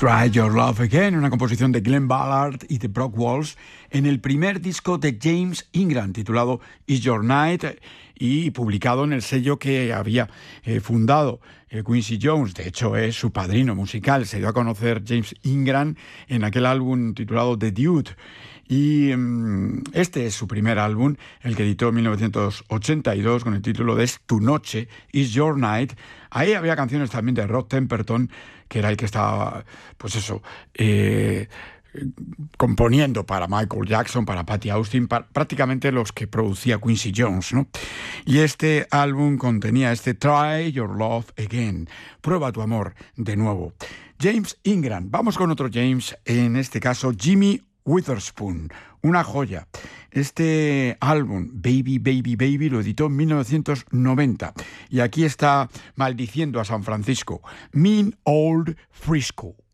Try Your Love Again, una composición de Glenn Ballard y de Brock Walsh en el primer disco de James Ingram titulado Is Your Night y publicado en el sello que había fundado Quincy Jones. De hecho es su padrino musical. Se dio a conocer James Ingram en aquel álbum titulado The Dude. Y este es su primer álbum, el que editó en 1982 con el título de Es tu noche, Is Your Night. Ahí había canciones también de Rod Temperton, que era el que estaba, pues eso, componiendo para Michael Jackson, para Patti Austin, prácticamente los que producía Quincy Jones, ¿no? Y este álbum contenía este Try Your Love Again, prueba tu amor de nuevo. James Ingram, vamos con otro James, en este caso Jimmy Witherspoon, una joya. Este álbum, Baby, Baby, Baby, lo editó en 1990. Y aquí está maldiciendo a San Francisco. Mean Old Frisco.